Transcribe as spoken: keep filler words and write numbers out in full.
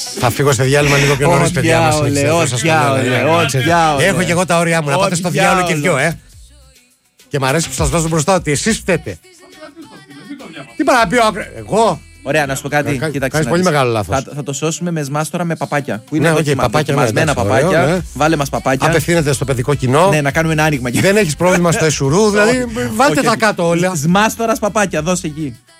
Θα φύγω σε διάλειμμα λίγο πιο νωρίς, παιδιά μας. Έχω και εγώ τα όρια μου. Να πάτε στο διάλογο και δυο, ε. Και μ' αρέσει που σας βάζω μπροστά ότι εσείς φταίτε. Τι πάει να πει ο άκρη. Εγώ. Ωραία, να σου πω κάτι. Κα, Κοίταξε. Κάνεις πολύ μεγάλο λάθος. Θα, θα το σώσουμε με σμάστορα με παπάκια. Που είναι ναι, okay, δοκιμα... παπάκια, δοκιμασμένα ναι, παπάκια. ωραίο, ναι. Βάλε μας παπάκια. Απευθύνεται στο παιδικό κοινό. Ναι, να κάνουμε ένα άνοιγμα. Δεν έχεις πρόβλημα στο εσουρού, δηλαδή βάλτε okay. τα κάτω όλα. Σμάστορας παπάκια, δώσε εκεί.